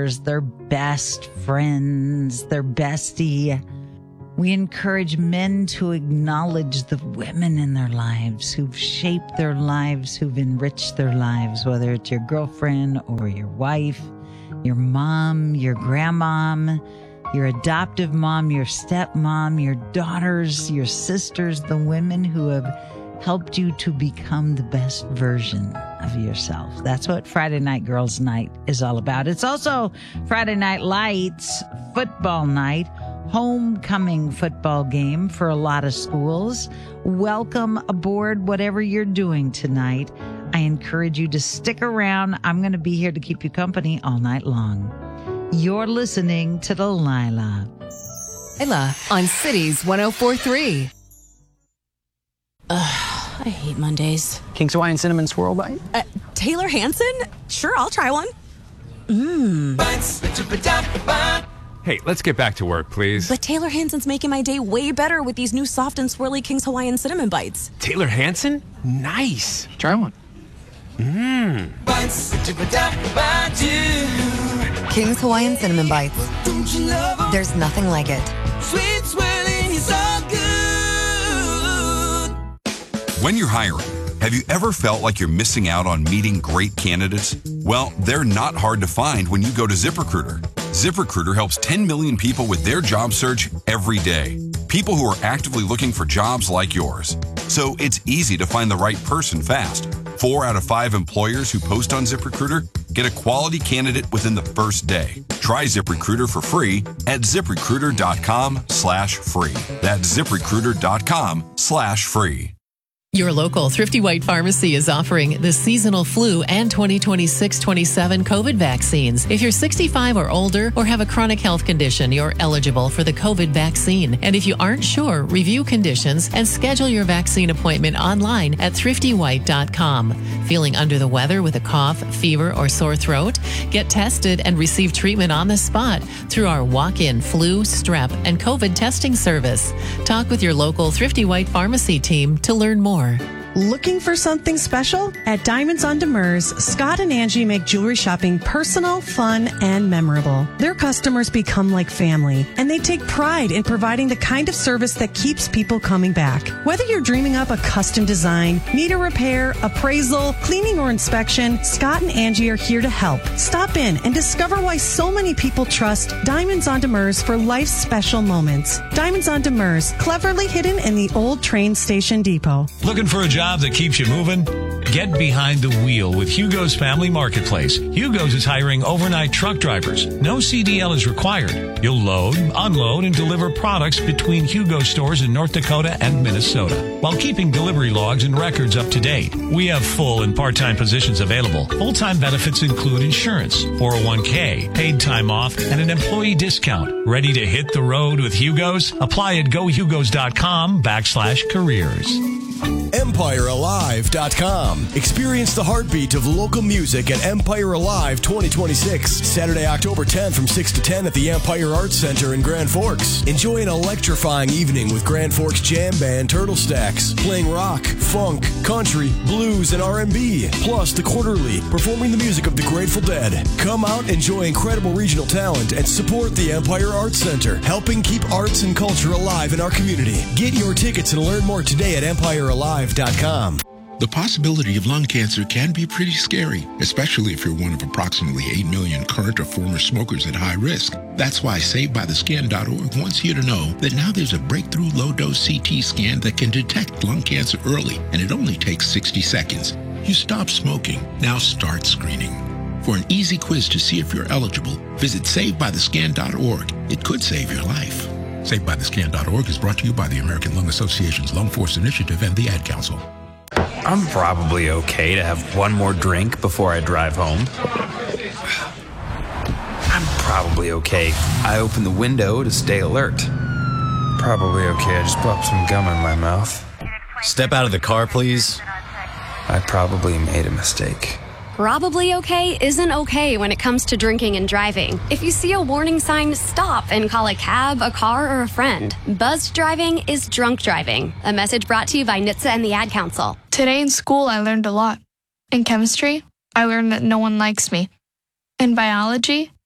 sisters, their best friends, their bestie. We encourage men to acknowledge the women in their lives who've shaped their lives, who've enriched their lives, whether it's your girlfriend or your wife, your mom, your grandmom, your adoptive mom, your stepmom, your daughters, your sisters, the women who have helped you to become the best version of yourself. That's what Friday Night Girls Night is all about. It's also Friday Night Lights, football night, homecoming football game for a lot of schools. Welcome aboard, whatever you're doing tonight. I encourage you to stick around. I'm going to be here to keep you company all night long. You're listening to Delilah. Delilah on Cities 104.3. I hate Mondays. King's Hawaiian Cinnamon Swirl Bite? Taylor Hanson? Sure, I'll try one. Hey, let's get back to work, please. But Taylor Hanson's making my day way better with these new soft and swirly King's Hawaiian Cinnamon Bites. Taylor Hanson? Nice. Try one. King's Hawaiian Cinnamon Bites. There's nothing like it. Sweet swirling is so good. When you're hiring, have you ever felt like you're missing out on meeting great candidates? Well, they're not hard to find when you go to ZipRecruiter. ZipRecruiter helps 10 million people with their job search every day. People who are actively looking for jobs like yours. So it's easy to find the right person fast. 4 out of 5 employers who post on ZipRecruiter get a quality candidate within the first day. Try ZipRecruiter for free at ZipRecruiter.com/free. That's ZipRecruiter.com/free. Your local Thrifty White Pharmacy is offering the seasonal flu and 2026-27 COVID vaccines. If you're 65 or older or have a chronic health condition, you're eligible for the COVID vaccine. And if you aren't sure, review conditions and schedule your vaccine appointment online at thriftywhite.com. Feeling under the weather with a cough, fever, or sore throat? Get tested and receive treatment on the spot through our walk-in flu, strep, and COVID testing service. Talk with your local Thrifty White Pharmacy team to learn more. Looking for something special? At Diamonds on Demers, Scott and Angie make jewelry shopping personal, fun, and memorable. Their customers become like family, and they take pride in providing the kind of service that keeps people coming back. Whether you're dreaming up a custom design, need a repair, appraisal, cleaning, or inspection, Scott and Angie are here to help. Stop in and discover why so many people trust Diamonds on Demers for life's special moments. Diamonds on Demers, cleverly hidden in the old train station depot. Looking for a job that keeps you moving? Get behind the wheel with Hugo's Family Marketplace. Hugo's is hiring overnight truck drivers. No CDL is required. You'll load, unload, and deliver products between Hugo stores in North Dakota and Minnesota, while keeping delivery logs and records up to date. We have full and part-time positions available. Full-time benefits include insurance, 401k, paid time off, and an employee discount. Ready to hit the road with Hugo's? Apply at gohugos.com/careers. EmpireAlive.com. Experience the heartbeat of local music at Empire Alive 2026. Saturday, October 10th from 6 to 10 at the Empire Arts Center in Grand Forks. Enjoy an electrifying evening with Grand Forks jam band Turtle Stacks, playing rock, funk, country, blues, and R&B. Plus, The Quarterly, performing the music of the Grateful Dead. Come out, enjoy incredible regional talent, and support the Empire Arts Center, helping keep arts and culture alive in our community. Get your tickets and learn more today at EmpireAlive.com. The possibility of lung cancer can be pretty scary, especially if you're one of approximately 8 million current or former smokers at high risk. That's why SaveByTheScan.org wants you to know that now there's a breakthrough low-dose CT scan that can detect lung cancer early, and it only takes 60 seconds. You stop smoking, now start screening. For an easy quiz to see if you're eligible, visit SaveByTheScan.org. It could save your life. SaveByTheScan.org is brought to you by the American Lung Association's Lung Force Initiative and the Ad Council. I'm probably okay to have one more drink before I drive home. I'm probably okay. I open the window to stay alert. Probably okay. I just popped some gum in my mouth. Step out of the car, please. I probably made a mistake. Probably okay isn't okay when it comes to drinking and driving. If you see a warning sign, stop and call a cab, a car, or a friend. Buzzed driving is drunk driving. A message brought to you by NHTSA and the Ad Council. Today in school, I learned a lot. In chemistry, I learned that no one likes me. In biology,